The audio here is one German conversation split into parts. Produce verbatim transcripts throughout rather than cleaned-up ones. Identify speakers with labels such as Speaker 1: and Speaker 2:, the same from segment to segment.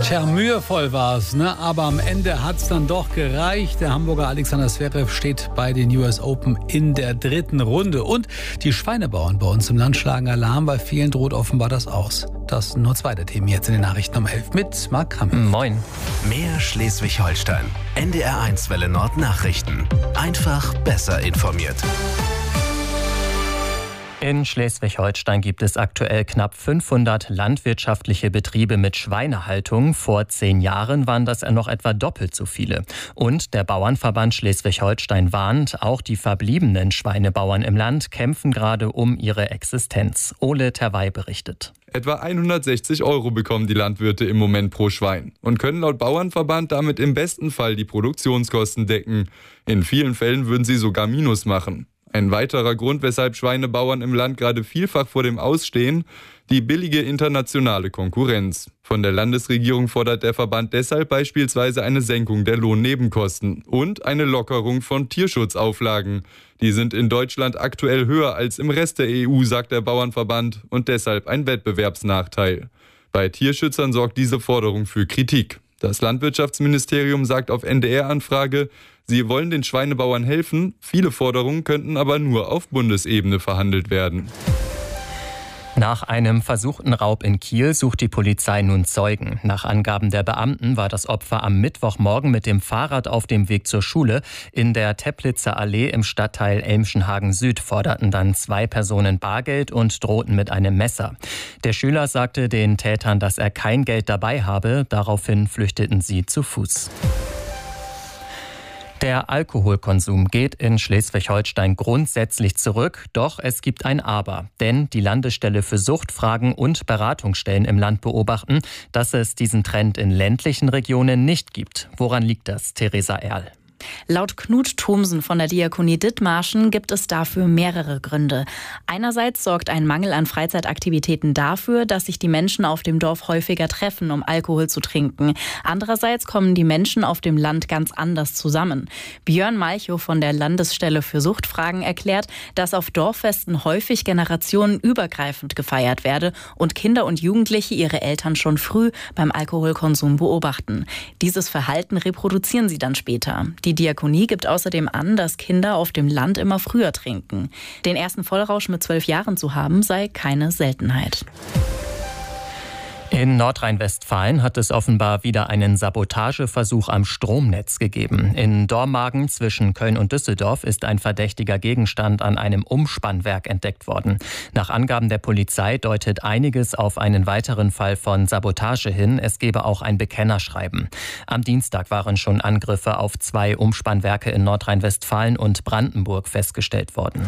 Speaker 1: Tja, mühevoll war es, ne? Aber am Ende hat es dann doch gereicht. Der Hamburger Alexander Zverev steht bei den U S Open in der dritten Runde. Und die Schweinebauern bei uns im Land schlagen Alarm, bei vielen droht offenbar das Aus. Das sind nur zwei der Themen jetzt in den Nachrichten um elf mit Marc Kramm.
Speaker 2: Moin.
Speaker 3: Mehr Schleswig-Holstein. N D R eins Welle Nord Nachrichten. Einfach besser informiert.
Speaker 2: In Schleswig-Holstein gibt es aktuell knapp fünfhundert landwirtschaftliche Betriebe mit Schweinehaltung. Vor zehn Jahren waren das noch etwa doppelt so viele. Und der Bauernverband Schleswig-Holstein warnt, auch die verbliebenen Schweinebauern im Land kämpfen gerade um ihre Existenz. Ole Terwey berichtet.
Speaker 4: Etwa hundertsechzig Euro bekommen die Landwirte im Moment pro Schwein und können laut Bauernverband damit im besten Fall die Produktionskosten decken. In vielen Fällen würden sie sogar Minus machen. Ein weiterer Grund, weshalb Schweinebauern im Land gerade vielfach vor dem Aus stehen, die billige internationale Konkurrenz. Von der Landesregierung fordert der Verband deshalb beispielsweise eine Senkung der Lohnnebenkosten und eine Lockerung von Tierschutzauflagen. Die sind in Deutschland aktuell höher als im Rest der E U, sagt der Bauernverband, und deshalb ein Wettbewerbsnachteil. Bei Tierschützern sorgt diese Forderung für Kritik. Das Landwirtschaftsministerium sagt auf N D R-Anfrage, sie wollen den Schweinebauern helfen, viele Forderungen könnten aber nur auf Bundesebene verhandelt werden.
Speaker 2: Nach einem versuchten Raub in Kiel sucht die Polizei nun Zeugen. Nach Angaben der Beamten war das Opfer am Mittwochmorgen mit dem Fahrrad auf dem Weg zur Schule. In der Teplitzer Allee im Stadtteil Elmschenhagen Süd forderten dann zwei Personen Bargeld und drohten mit einem Messer. Der Schüler sagte den Tätern, dass er kein Geld dabei habe. Daraufhin flüchteten sie zu Fuß. Der Alkoholkonsum geht in Schleswig-Holstein grundsätzlich zurück, doch es gibt ein Aber. Denn die Landesstelle für Suchtfragen und Beratungsstellen im Land beobachten, dass es diesen Trend in ländlichen Regionen nicht gibt. Woran liegt das, Theresa Erl?
Speaker 5: Laut Knut Thomsen von der Diakonie Dithmarschen gibt es dafür mehrere Gründe. Einerseits sorgt ein Mangel an Freizeitaktivitäten dafür, dass sich die Menschen auf dem Dorf häufiger treffen, um Alkohol zu trinken. Andererseits kommen die Menschen auf dem Land ganz anders zusammen. Björn Malchow von der Landesstelle für Suchtfragen erklärt, dass auf Dorffesten häufig generationenübergreifend gefeiert werde und Kinder und Jugendliche ihre Eltern schon früh beim Alkoholkonsum beobachten. Dieses Verhalten reproduzieren sie dann später. Die Diakonie gibt außerdem an, dass Kinder auf dem Land immer früher trinken. Den ersten Vollrausch mit zwölf Jahren zu haben, sei keine Seltenheit.
Speaker 2: In Nordrhein-Westfalen hat es offenbar wieder einen Sabotageversuch am Stromnetz gegeben. In Dormagen zwischen Köln und Düsseldorf ist ein verdächtiger Gegenstand an einem Umspannwerk entdeckt worden. Nach Angaben der Polizei deutet einiges auf einen weiteren Fall von Sabotage hin. Es gebe auch ein Bekennerschreiben. Am Dienstag waren schon Angriffe auf zwei Umspannwerke in Nordrhein-Westfalen und Brandenburg festgestellt worden.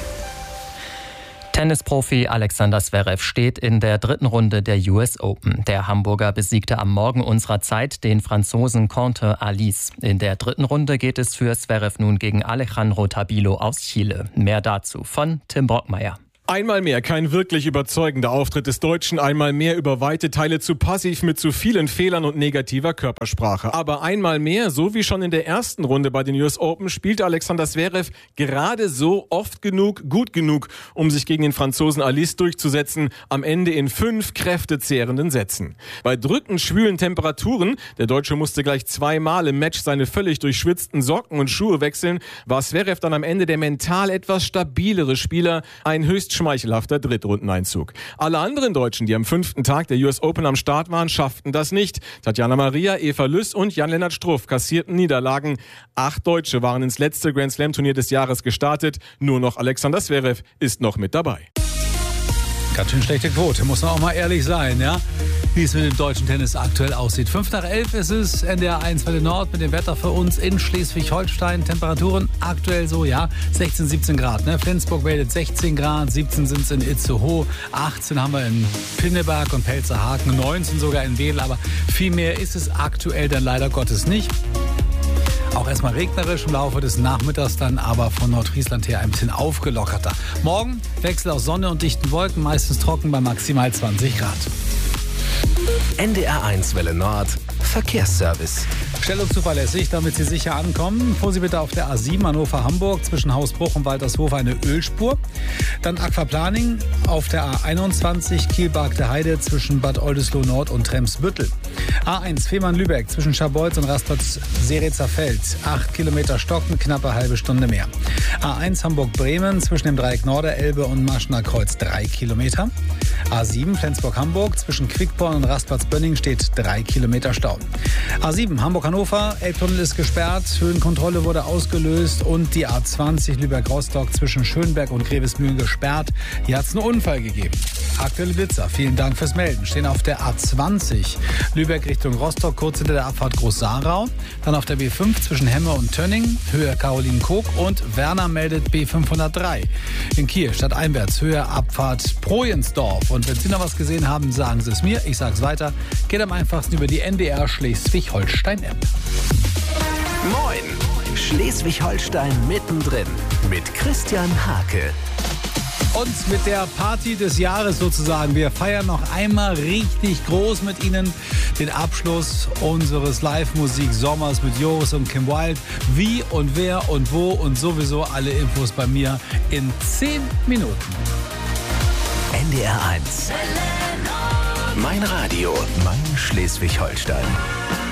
Speaker 2: Tennisprofi Alexander Zverev steht in der dritten Runde der U S Open. Der Hamburger besiegte am Morgen unserer Zeit den Franzosen Quentin Alice. In der dritten Runde geht es für Zverev nun gegen Alejandro Tabilo aus Chile. Mehr dazu von Tim Brockmeier.
Speaker 6: Einmal mehr kein wirklich überzeugender Auftritt des Deutschen, einmal mehr über weite Teile zu passiv mit zu vielen Fehlern und negativer Körpersprache. Aber einmal mehr, so wie schon in der ersten Runde bei den U S Open, spielte Alexander Zverev gerade so oft genug, gut genug, um sich gegen den Franzosen Alice durchzusetzen, am Ende in fünf kräftezehrenden Sätzen. Bei drückend schwülen Temperaturen, der Deutsche musste gleich zweimal im Match seine völlig durchschwitzten Socken und Schuhe wechseln, war Zverev dann am Ende der mental etwas stabilere Spieler, ein höchst schmeichelhafter Drittrundeneinzug. Alle anderen Deutschen, die am fünften Tag der U S Open am Start waren, schafften das nicht. Tatjana Maria, Eva Lüss und Jan-Lennart Struff kassierten Niederlagen. Acht Deutsche waren ins letzte Grand Slam Turnier des Jahres gestartet. Nur noch Alexander Zverev ist noch mit dabei.
Speaker 1: Ganz schön schlechte Quote, muss man auch mal ehrlich sein, ja? Wie es mit dem deutschen Tennis aktuell aussieht. fünf nach elf ist es, N D R eins Welle Nord mit dem Wetter für uns in Schleswig-Holstein. Temperaturen aktuell so, ja, sechzehn, siebzehn Grad. Ne? Flensburg meldet sechzehn Grad, siebzehn sind es in Itzehoe, achtzehn haben wir in Pinneberg und Pelzerhaken, neunzehn sogar in Wedel. Aber viel mehr ist es aktuell dann leider Gottes nicht. Auch erstmal regnerisch im Laufe des Nachmittags dann, aber von Nordfriesland her ein bisschen aufgelockerter. Morgen Wechsel aus Sonne und dichten Wolken, meistens trocken bei maximal zwanzig Grad.
Speaker 3: N D R eins Welle Nord Verkehrsservice.
Speaker 1: Schnell und zuverlässig, damit Sie sicher ankommen. Fuhren Sie bitte auf der A sieben Hannover-Hamburg zwischen Hausbruch und Waltershof eine Ölspur. Dann Aquaplaning auf der A einundzwanzig Kiel-Bargte Heide zwischen Bad Oldesloe Nord und Tremsbüttel. A eins Fehmarn-Lübeck zwischen Scharbeutz und Rastatt-Seretzer-Feld. acht Kilometer stocken, knappe halbe Stunde mehr. A eins Hamburg-Bremen zwischen dem Dreieck Norderelbe und Maschener Kreuz drei Kilometer. A sieben Flensburg-Hamburg zwischen Quickborn und Rastplatz-Bönning steht drei Kilometer Stau. A sieben Hamburg-Hannover, Elbtunnel ist gesperrt, Höhenkontrolle wurde ausgelöst und die A zwanzig Lübeck-Rostock zwischen Schönberg und Grevesmühlen gesperrt. Hier hat es einen Unfall gegeben. Aktuelle Blitzer, vielen Dank fürs Melden, stehen auf der A zwanzig Lübeck Richtung Rostock, kurz hinter der Abfahrt Groß-Saarau. Dann auf der B fünf zwischen Hemme und Tönning, Höhe Caroline-Koog und Werner meldet B fünfhundertdrei. In Kiel stadteinwärts, Höhe Abfahrt Projensdorf. Und wenn Sie noch was gesehen haben, sagen Sie es mir, ich sage es weiter. Geht am einfachsten über die N D R Schleswig-Holstein-App.
Speaker 3: Moin! Schleswig-Holstein mittendrin mit Christian Hake.
Speaker 1: Und mit der Party des Jahres sozusagen. Wir feiern noch einmal richtig groß mit Ihnen den Abschluss unseres Live-Musik-Sommers mit Joris und Kim Wilde. Wie und wer und wo und sowieso alle Infos bei mir in zehn Minuten.
Speaker 3: N D R eins. Mein Radio, mein Schleswig-Holstein.